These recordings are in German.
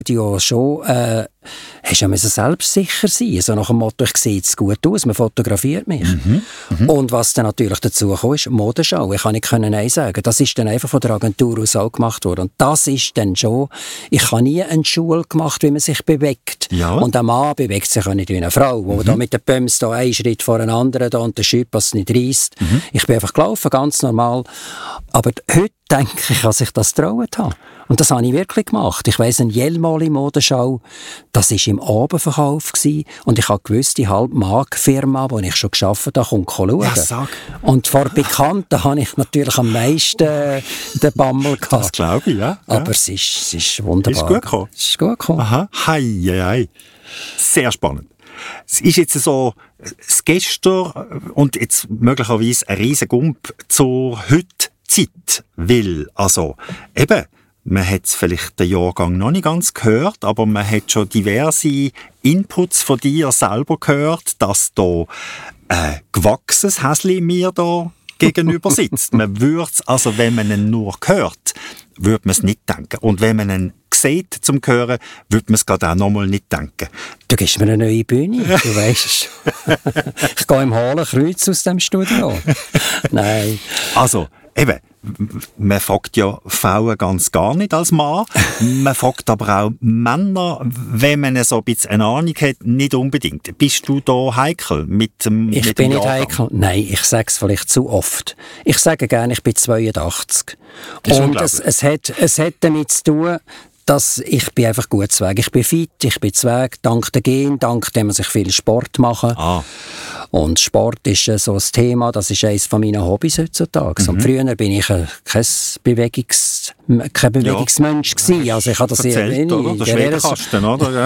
Ja, schon, hast ja selbstsicher sein. So nach dem Motto, ich sehe jetzt gut aus, man fotografiert mich. Und was dann natürlich dazu kam, ist Modenschau. Ich kann nicht Nein sagen. Das ist dann einfach von der Agentur aus auch gemacht worden. Und das ist dann schon, ich habe nie eine Schule gemacht, wie man sich bewegt. Ja. Und ein Mann bewegt sich auch nicht wie eine Frau, wo da mit den Pumps da einen Schritt vor den anderen da und der Schüppers nicht reisst. Ich bin einfach gelaufen, ganz normal. Aber heute denke ich, dass ich das getraut habe. Und das habe ich wirklich gemacht. Ich weiss, eine Jelmoli-Modenschau, das war im Abendverkauf gewesen, und ich habe gewusst, die Halbmark-Firma, wo ich schon gearbeitet habe, kommt schauen. Ja, sag. Und vor Bekannten habe ich natürlich am meisten den Bammel gehabt. Das glaube ich, ja. Aber es ist wunderbar. Ist gut gekommen? Es ist gut gekommen. Aha. Hei. Sehr spannend. Es ist jetzt so das Gestern und jetzt möglicherweise ein riesen Gump zur Heute-Zeit. Weil, also, eben, man hat es vielleicht den Jahrgang noch nicht ganz gehört, aber man hat schon diverse Inputs von dir selber gehört, dass da ein gewachsenes Häsli mir da gegenüber sitzt. Man würde es, also wenn man ihn nur hört, würde man es nicht denken. Und wenn man ihn sieht zum Hören, würde man es gerade auch nochmal nicht denken. Du gibst mir eine neue Bühne, du weisst. Ich gehe im hohlen Kreuz aus dem Studio. Nein. Also, eben, man fragt ja Frauen ganz gar nicht als Mann. Man fragt aber auch Männer, wenn man so ein bisschen eine Ahnung hat, nicht unbedingt. Bist du da heikel mit dem Ich bin nicht heikel. Nein, ich sage es vielleicht zu oft. Ich sage gerne, ich bin 82. Und es hat damit zu tun, dass ich bin einfach gut zu Weg. Ich bin fit, ich bin zu Weg, dank der Gen, dank dem, dass ich viel Sport mache. Und Sport ist so ein Thema, das ist eines meiner Hobbys heutzutage. Und früher bin ich kein Bewegungsmensch gewesen. Also ich habe das sehr wenig. Oder? Der Schwebekasten, oder?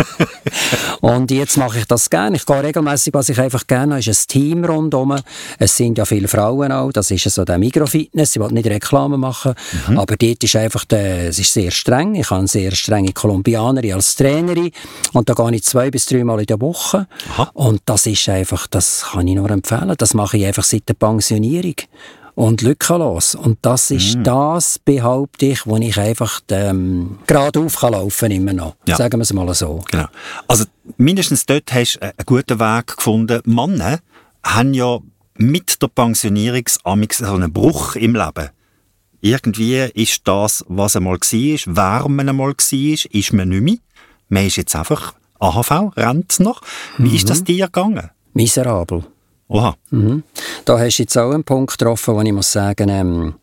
Und jetzt mache ich das gerne. Ich gehe regelmässig, was ich einfach gerne habe, ist ein Team rundherum. Es sind ja viele Frauen auch. Das ist so der Mikrofitness. Ich will nicht Reklame machen. Aber dort ist einfach, es ist sehr streng. Ich habe eine sehr strenge Kolumbianerin als Trainerin. Und da gehe ich 2 bis 3 Mal in der Woche. Aha. Und das ist einfach, das kann ich nur empfehlen. Das mache ich einfach seit der Pensionierung. Und lückenlos. Und das ist das, behaupte ich, wo ich einfach geradeauf kann laufen immer noch. Ja. Sagen wir es mal so. Genau. Also mindestens dort hast du einen guten Weg gefunden. Männer haben ja mit der Pensionierung so einen Bruch im Leben. Irgendwie ist das, was einmal war, wer man einmal war, ist man nicht mehr. Man ist jetzt einfach AHV-Rentner. Wie ist das dir gegangen? Miserabel. Oha. Da hast du jetzt auch einen Punkt getroffen, wo ich muss sagen,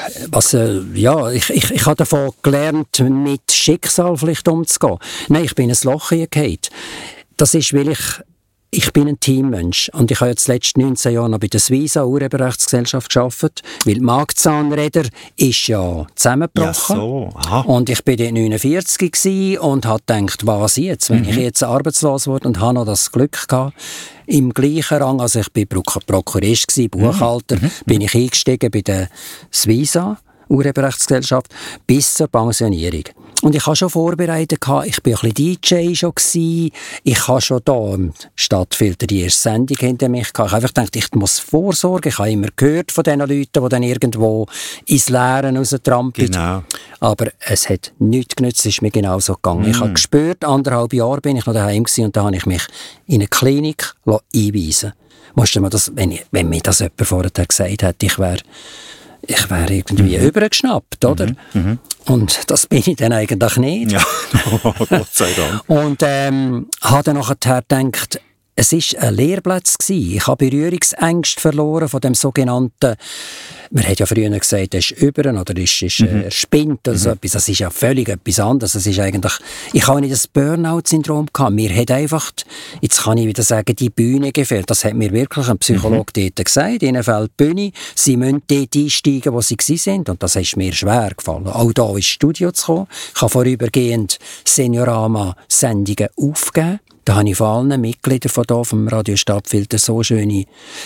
ich habe davon gelernt, mit Schicksal vielleicht umzugehen. Nein, ich bin in ein Loch gefallen. Das ist, weil ich bin ein Teammensch und ich habe jetzt die letzten 19 Jahre noch bei der Swisa Urheberrechtsgesellschaft gearbeitet, weil die Marktzahnräder ist ja zusammengebrochen. Ja, so. Aha. Und ich war dort 49 gewesen und habe gedacht, was jetzt, wenn ich jetzt arbeitslos wurde, und habe noch das Glück gehabt, im gleichen Rang, also ich war Prokurist gewesen, Buchhalter, bin ich eingestiegen bei der Swisa Urheberrechtsgesellschaft bis zur Pensionierung. Und ich habe schon vorbereitet, ich war ein bisschen DJ schon gewesen. Ich habe schon da im Stadtfilter die erste Sendung hinter mich gehabt. Ich habe einfach gedacht, ich muss vorsorgen. Ich habe immer gehört von diesen Leuten, die dann irgendwo ins Leere raustrampeln. Genau. Aber es hat nichts genützt, es ist mir genau so gegangen. Ich habe gespürt, 1,5 Jahre bin ich noch daheim gewesen und da habe ich mich in eine Klinik einweisen lassen. Musst du mir das, wenn mir das jemand vorher gesagt hätte, ich wäre irgendwie übergeschnappt, oder? Und das bin ich dann eigentlich nicht. Ja, Gott sei Dank. Und habe dann nachher gedacht, es war ein Lehrplatz gewesen. Ich habe Berührungsängste verloren von dem sogenannten, man hat ja früher gesagt, er ist über oder er spinnt oder so etwas. Das ist ja völlig etwas anderes. Das ist eigentlich, ich habe nicht das Burnout-Syndrom gehabt. Mir hat einfach, jetzt kann ich wieder sagen, die Bühne gefehlt. Das hat mir wirklich ein Psychologe dort gesagt. Ihnen fehlt die Bühne. Sie müssen dort einsteigen, wo sie waren. Und das ist mir schwer gefallen. Auch hier ins Studio zu kommen. Ich habe vorübergehend Seniorama-Sendungen aufgegeben. Da habe ich von allen Mitgliedern von hier, vom Radio Stadtfilter, so schöne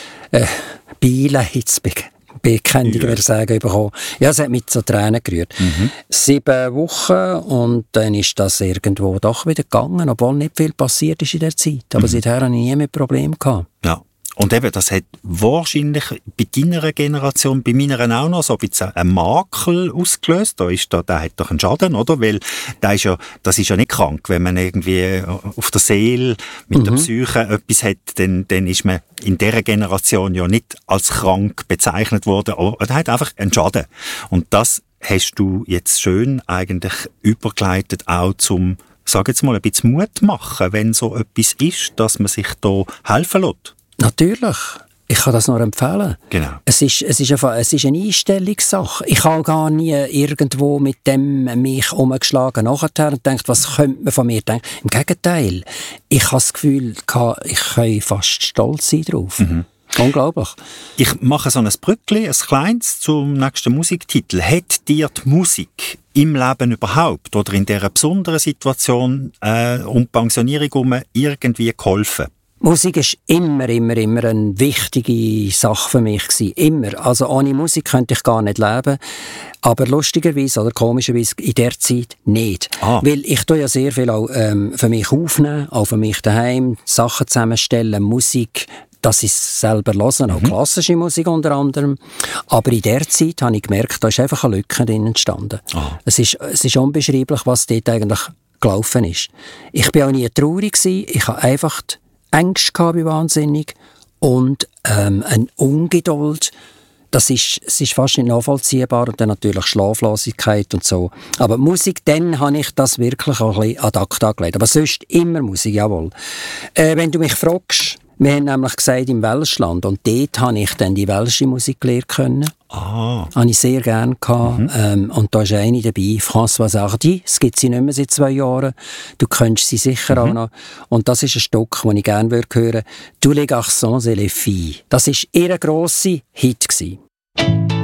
Beileidsbekennungen, würde ich sagen, bekommen. Ja, es hat mich zu Tränen gerührt. 7 Wochen und dann ist das irgendwo doch wieder gegangen, obwohl nicht viel passiert ist in der Zeit. Aber seither hatte ich nie mehr Probleme gehabt. Ja. Und eben, das hat wahrscheinlich bei deiner Generation, bei meiner auch noch so ein bisschen einen Makel ausgelöst. Der hat doch einen Schaden, oder? Weil das ist ja nicht krank. Wenn man irgendwie auf der Seele mit der Psyche etwas hat, dann ist man in dieser Generation ja nicht als krank bezeichnet worden. Aber er hat einfach einen Schaden. Und das hast du jetzt schön eigentlich übergeleitet auch zum, sag jetzt mal, ein bisschen Mut machen, wenn so etwas ist, dass man sich da helfen lässt. Natürlich. Ich kann das nur empfehlen. Genau. Es ist eine Einstellungssache. Ich habe gar nie irgendwo mit dem mich umgeschlagen nachher und gedacht, was könnte man von mir denken? Im Gegenteil. Ich habe das Gefühl, ich kann fast stolz sein drauf. Unglaublich. Ich mache so ein Brückli, ein kleines, zum nächsten Musiktitel. Hat dir die Musik im Leben überhaupt oder in dieser besonderen Situation um die Pensionierung herum irgendwie geholfen? Musik ist immer eine wichtige Sache für mich gewesen. Immer. Also ohne Musik könnte ich gar nicht leben. Aber lustigerweise oder komischerweise in der Zeit nicht. Weil ich tue ja sehr viel auch für mich aufnehmen, auch für mich daheim, Sachen zusammenstellen, Musik, dass ich es selber höre, auch klassische Musik unter anderem. Aber in der Zeit habe ich gemerkt, da ist einfach eine Lücke drin entstanden. Es ist unbeschreiblich, was dort eigentlich gelaufen ist. Ich bin auch nie traurig gewesen. Ich habe einfach Ängste gehabt, wahnsinnig, und eine Ungeduld. Es ist fast nicht nachvollziehbar, und dann natürlich Schlaflosigkeit und so. Aber Musik, dann habe ich das wirklich auch ein bisschen ad acta gelegt. Aber sonst immer Musik, jawohl. Wenn du mich fragst, wir haben nämlich gesagt, im Welschland, und dort habe ich dann die welsche Musik lernen können. Habe ich sehr gerne gehabt. Und da ist eine dabei, Françoise Hardy. Es gibt sie nicht mehr seit 2 Jahren. Du kennst sie sicher auch noch. Und das ist ein Stück, das ich gerne hören würde. «Tous les garçons et les filles». Das war ihr grosser Hit gewesen.